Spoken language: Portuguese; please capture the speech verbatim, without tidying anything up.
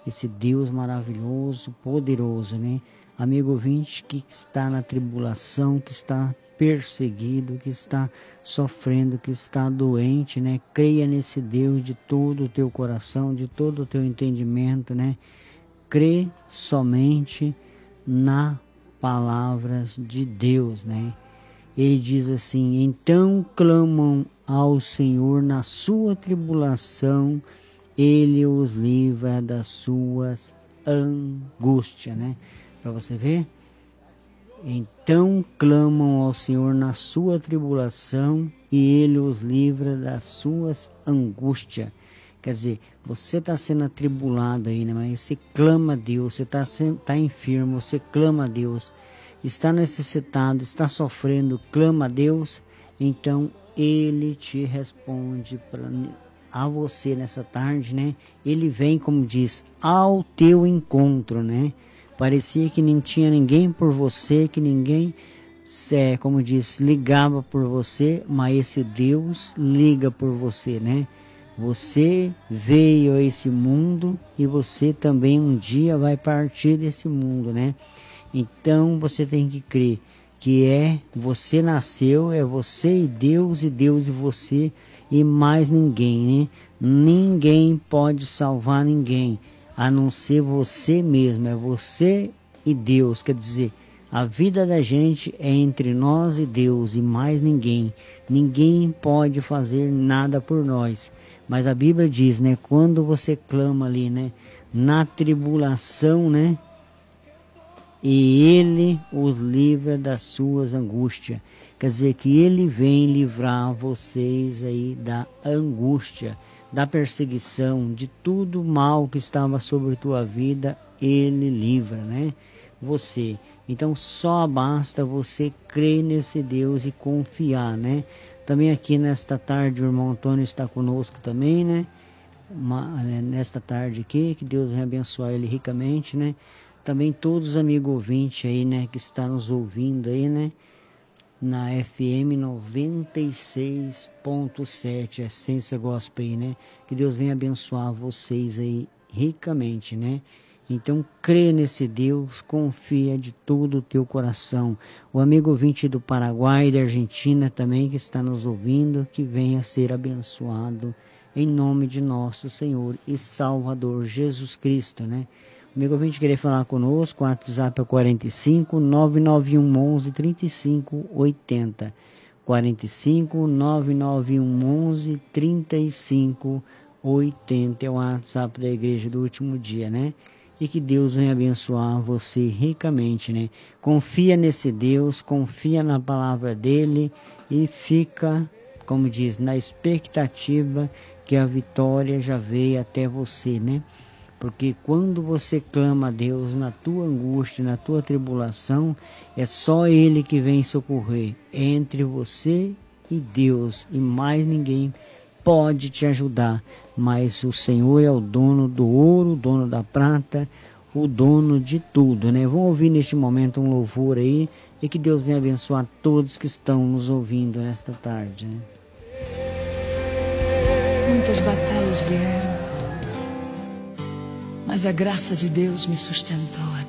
esse Deus maravilhoso, poderoso, né? Amigo ouvinte que está na tribulação, que está perseguido, que está sofrendo, que está doente, né? Creia nesse Deus de todo o teu coração, de todo o teu entendimento, né? Crê somente na palavras de Deus, né? Ele diz assim: então clamam ao Senhor na sua tribulação, Ele os livra das suas angústias, né? Para você ver. Então clamam ao Senhor na sua tribulação e Ele os livra das suas angústias. Quer dizer, você está sendo atribulado aí, né? Mas você clama a Deus, você está tá enfermo, você clama a Deus. Está necessitado, está sofrendo, clama a Deus. Então Ele te responde pra, a você nessa tarde, né? Ele vem, como diz, ao teu encontro, né? Parecia que não tinha ninguém por você, que ninguém, é, como diz, ligava por você, mas esse Deus liga por você, né? Você veio a esse mundo e você também um dia vai partir desse mundo, né? Então você tem que crer que é você nasceu, é você e Deus, e Deus e você e mais ninguém, né? Ninguém pode salvar ninguém, a não ser você mesmo, é você e Deus. Quer dizer, a vida da gente é entre nós e Deus e mais ninguém. Ninguém pode fazer nada por nós. Mas a Bíblia diz, né, quando você clama ali, né, na tribulação, né, e Ele os livra das suas angústias. Quer dizer que Ele vem livrar vocês aí da angústia, da perseguição, de tudo mal que estava sobre tua vida, Ele livra, né? Você. Então só basta você crer nesse Deus e confiar, né? Também aqui nesta tarde o irmão Antônio está conosco também, né? Uma, nesta tarde aqui, que Deus venha abençoar ele ricamente, né? Também todos os amigos ouvintes aí, né? Que estão nos ouvindo aí, né? Na F M noventa e seis ponto sete, Essência Gospel aí, né? Que Deus venha abençoar vocês aí ricamente, né? Então, crê nesse Deus, confia de todo o teu coração. O amigo ouvinte do Paraguai e da Argentina também que está nos ouvindo, que venha ser abençoado em nome de nosso Senhor e Salvador Jesus Cristo, né? O amigo ouvinte querer falar conosco, o WhatsApp é quarenta e cinco, nove nove um, onze, trinta e cinco, oitenta. quarenta e cinco, nove nove um, onze, trinta e cinco, oitenta é o WhatsApp da Igreja do Último Dia, né? E que Deus venha abençoar você ricamente, né? Confia nesse Deus, confia na palavra dele e fica, como diz, na expectativa que a vitória já veio até você, né? Porque quando você clama a Deus na tua angústia, na tua tribulação, é só Ele que vem socorrer. É entre você e Deus, e mais ninguém pode te ajudar. Mas o Senhor é o dono do ouro, o dono da prata, o dono de tudo, né? Vamos ouvir neste momento um louvor aí, e que Deus venha abençoar todos que estão nos ouvindo nesta tarde, né? Muitas batalhas vieram, mas a graça de Deus me sustentou.